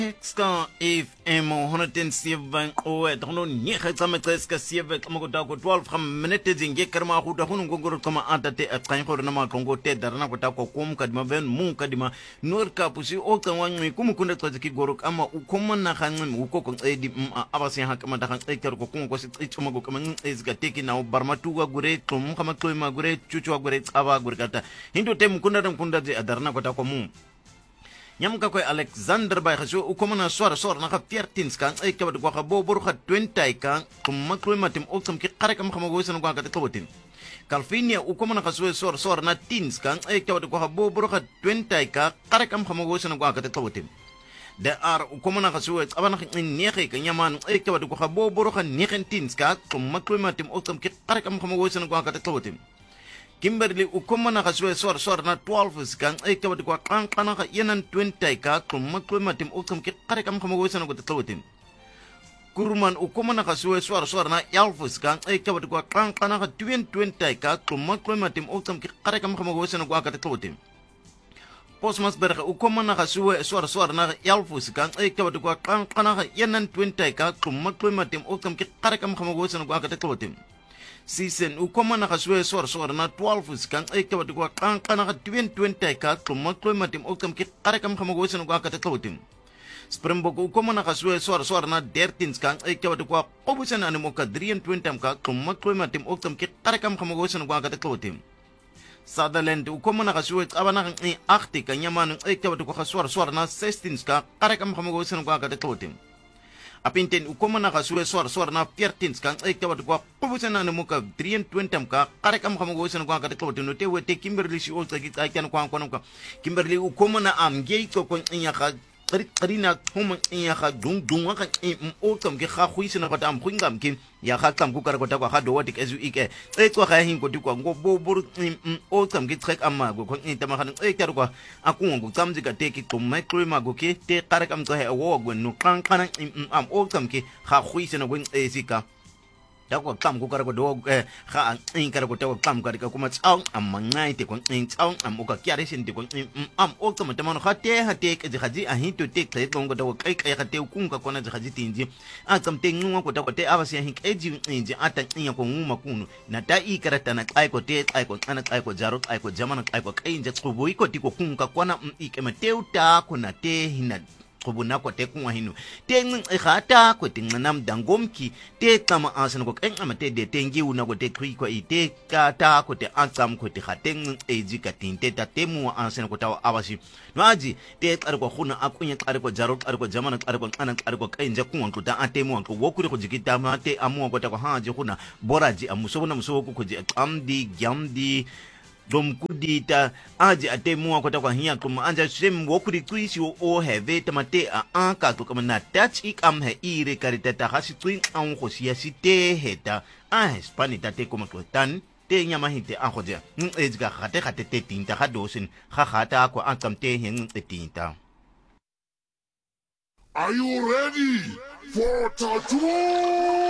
Ska FM 107 oe tono ni khetsa metseska sieve kama go ta go 12 ga minute zinge kerma go ta go ngongoro kama atate a tsain go na ma kongo te darana go ta go kum kadima ben mu kadima nor ka pusi o tsanwa ngwe kumu kunda tsa ki goro kama u koma na ga ngwe u ko ko edi abase ha kama da ga tsekero go kungo se tsoma go kama ezga teki na barmatu ga gure tum kama toima gure chuchu gure tsaba gure kata hindu tem kunda dam kunda je darana go ta ko mu Nyamka koy Alexander bay khaso u komana sor na ka 14 kan ay ka ko ka bobor ka 20 kan tum maklo matim ultim ki qara kam khama go sen ko ka tawotin Calvinia u komana khaso sor na 10 kan ay ka ko ka bobor ka 20 ka qara kam khama go sen ko ka tawotin da ar u komana khaso abana ni khay ka nyaman ay ka ko ka bobor ka 19 ka tum maklo matim ultim ki qara kam khama go sen ko ka tawotin Kimberly ukomana ka sor na 12 kan ay ka ko kan kana ka yenan 20 ka tum maklo matim ukam ki qare kam khama go sana go tawotin Kurman ukomana ka sor na 11 kan ay ka ko kan kana ka 20 ka tum maklo matim ukam ki qare kam khama go sana go ka tawotin Posmas berga ukomana ka sor na 11 kan ay ka ko kan kana ka yenan 20 ka tum maklo matim ukam ki qare kam khama go sana go ka tawotin Season ukomana ka sor na 12 kan ay ka ko kan kana ka 20 ka tum maklo matim ukam ki qare kam khama go sen go ka tawotin Springbok ukomana ka sor na 13 kan ay ka ko qobusan animo ka 23 ka tum maklo matim ukam ki qare kam khama go sen go ka tawotin Sutherland ukomana ka sor abana kan 8 kan yaman ay ka ko sor na 16 ka qare kam khama go sen go ka tawotin Apinten ukomana ka sor na 14 kan ay ka ko qobusan animo ka 23 ka qare kam khama go sen go ka tawotin no te wete Kimberly si o tsaki ay kan ko ka Kimberly ukomana am gei ko kon nya ka Karina homa ya ka dung ka o tsam ke ga go isena ka am khwingam ke ya ga tsam ku ka go ta kwa ga do watik ezu ike e tswa ga hin go dikwa go bobor o tsam ke trek amma go kon ta ma ga e ka go aku go tsam ji ka te ki tum mai klo ma go ke te qara kam to he wo go no kan kan am o tsam ke ga go isena go e sika da ko tam ko kara ko do ga in kara ko ta ko tam kara ko kuma tsau amma ngai te ko in tsau am ko kyare sin te ko am o to mata man khate hate ke haji a hin to te ke ko ngo do kai kai hate ku ka ko na haji tinji a tam te ngu ko ta ko te abasi hin ke ji inji ata in ko ngu makunu na ta i kara ta na kai ko te kai ko ana kai ko jaro kai ko jamana kai ko kai inje ko boi ko ti ko kun ka ko na i ke mate uta ko na te hina Kobuna ko te kunwa hinu te ngata ko te nganam dangomki te tama asan ko en amate de tengi una ko te kri ko ite kata ko te ansam ko te khateng eji katinte ta temu asan ko tawa awasi no aji te tsar ko khuna akunya tsar ko jaro tsar ko jamana tsar ko anan tsar ko kainja kunwa ko ta atemu ko wokuri ko jikita ma te amu ko ta ko haji khuna boraji amuso na muso ko ji amdi gyamdi Dom kudita aji ate mua kota kwa hiya kuma anja shem wokuri kuisi o heve tamate a ka to kama na touch ik am he ire karita ta hasi twin an khosia site heta a hispani tate kuma klotan te nyama hite a khoja ezga khate te tinta ha dosin khata ko ankam te hen te tinta Are you ready for tattoo?